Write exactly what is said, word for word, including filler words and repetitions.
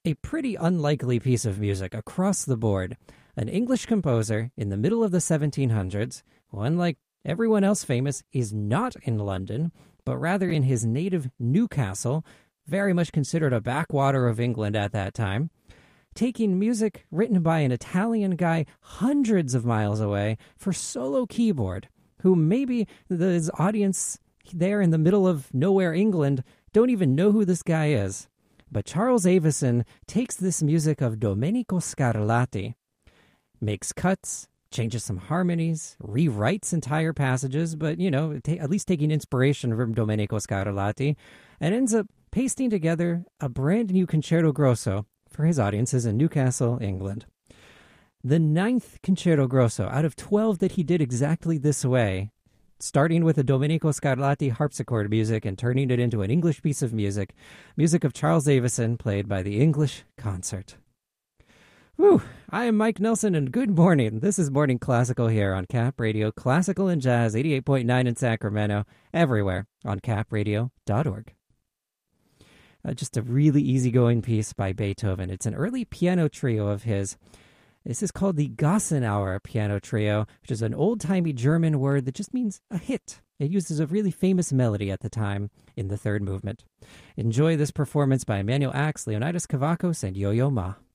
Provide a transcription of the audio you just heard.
A pretty unlikely piece of music across the board. An English composer in the middle of the seventeen hundreds, who, unlike everyone else famous, is not in London, but rather in his native Newcastle, very much considered a backwater of England at that time, taking music written by an Italian guy hundreds of miles away for solo keyboard, who maybe the audience there in the middle of nowhere England don't even know who this guy is. But Charles Avison takes this music of Domenico Scarlatti, makes cuts, changes some harmonies, rewrites entire passages, but, you know, ta- at least taking inspiration from Domenico Scarlatti, and ends up pasting together a brand new Concerto Grosso for his audiences in Newcastle, England. The ninth Concerto Grosso out of twelve that he did exactly this way, starting with a Domenico Scarlatti harpsichord music and turning it into an English piece of music, music of Charles Avison played by the English Concert. Whew, I am Mike Nelson, and good morning. This is Morning Classical here on Cap Radio, Classical and Jazz, eighty-eight point nine in Sacramento, everywhere on cap radio dot org. Uh, just a really easygoing piece by Beethoven. It's an early piano trio of his. This is called the Gassenauer Piano Trio, which is an old-timey German word that just means a hit. It uses a really famous melody at the time in the third movement. Enjoy this performance by Emanuel Ax, Leonidas Kavakos, and Yo-Yo Ma.